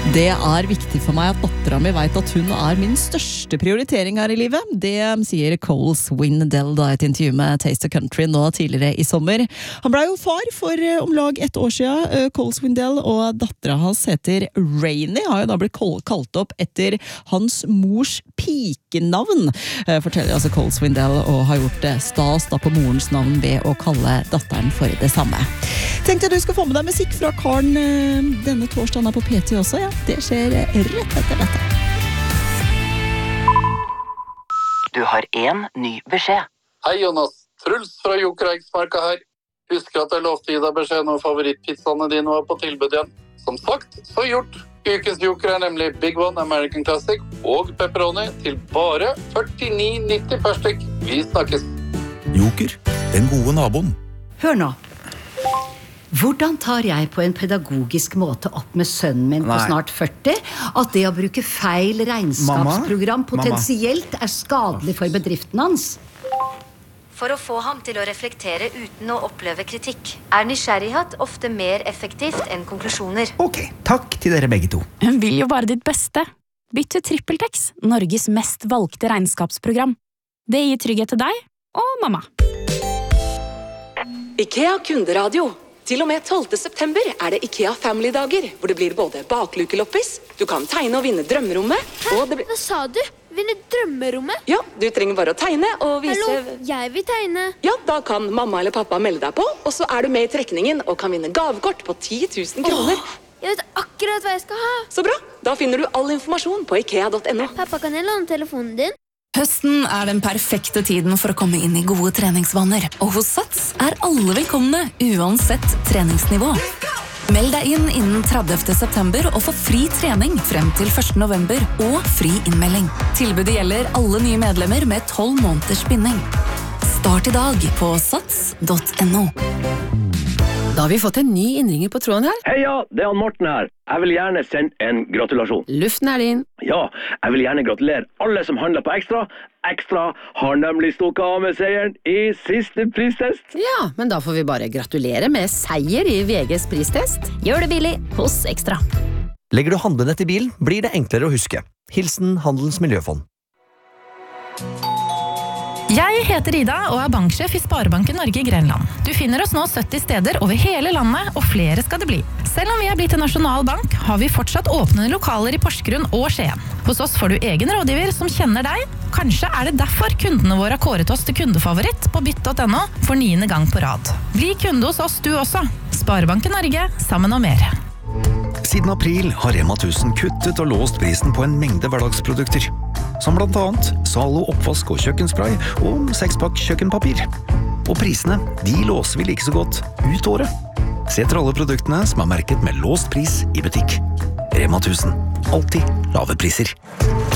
Det viktig for meg at datteren min vet at hun min største prioritering her I livet. Det sier Cole Swindell da et intervju med Taste of Country nå tidligere I sommer. Han ble jo far for om lag 1 år siden, Cole Swindell, og datteren hans heter Rainey, har jo da blitt kalt opp etter hans mors pikenavn, forteller altså Cole Swindell, og har gjort stas da på morens navn ved å kalle datteren for det samme. Tenkte du skal få med deg musikk fra Karen denne torsdagen på PT også, ja. Det skjer rett etter dette. Du har en ny beskjed. Hei Jonas, Truls fra Joker Eiksmarka her. Husker at jeg lovte å gi deg beskjed når favorittpizzaene dine var på tilbud igjen. Som sagt, så gjort. Ukens Joker nemlig Big One American Classic og pepperoni til bare 49,90 per stykk. Vi snakkes. Joker, den gode naboen. Hør nå. Hvordan tar jeg på en pedagogisk måte opp med sønnen min på snart 40 at det å bruke feil regnskapsprogram potensielt skadelig for bedriften hans? For å få ham til å reflektere uten å oppleve kritikk, nysgjerrighet ofte mer effektivt enn konklusjoner. Ok, takk til dere begge to. Hun vil jo bare ditt beste. Bytt til TrippelTex, Norges mest valgte regnskapsprogram. Det gir trygghet til deg og mamma. IKEA kunderadio. Til og med 12. september det IKEA Family-dager, hvor det blir både baklukeloppis, du kan tegne og vinne drømmerommet, og det blir... Hva sa du? Vinne drømmerommet? Ja, du trenger bare å tegne og vise... Hallo, jeg vil tegne. Ja, da kan mamma eller pappa melde deg på, og så du med I trekningen og kan vinne gavekort på 10 000 kroner. Jeg vet akkurat hva jeg skal ha. Så bra, da finner du all informasjon på ikea.no. Pappa, kan jeg låne telefonen din? Høsten den perfekte tiden for å komme inn I gode treningsvaner, og hos Sats alle velkomne, uansett treningsnivå. Meld deg inn innen 30. september og få fri trening frem til 1. november og fri innmelding. Tilbudet gjelder alle nye medlemmer med 12 måneders binding. Start I dag på sats.no. Da har vi fått en ny innringer på tråden her. Heia, det han Morten her. Jeg vil gjerne sende en gratulasjon. Luften din. Ja, jeg vil gjerne gratulere alle som handler på Ekstra. Ekstra har nemlig stukket av med seieren I siste pristest. Ja, men da får vi bare gratulere med seier I VGs pristest. Gjør det billig hos Ekstra. Legger du handlenett I bilen, blir det enklere å huske. Hilsen Handelens Miljøfond. Jeg heter Ida og banksjef I Sparebanken Norge I Grenland. Du finner oss nå 70 steder over hele landet, og flere skal det bli. Selv om vi blitt en nasjonal bank, har vi fortsatt åpne lokaler I Porsgrunn og Skien. Hos oss får du egen rådgiver som kjenner deg. Kanskje det derfor kundene våre har kåret oss til kundefavoritt på bytt.no for 9. gang på rad. Bli kunde hos oss du også. Sparebanken Norge, sammen og mer. Siden april har Rema 1000 kuttet og låst prisen på en mengde hverdagsprodukter, som blant annet Zalo oppvask og kjøkkenspray og 6-pakk kjøkkenpapir. Og prisene, de låser vi like så godt ut året. Se etter alle produktene som merket med låst pris I butikk. Rema 1000, alltid lave priser.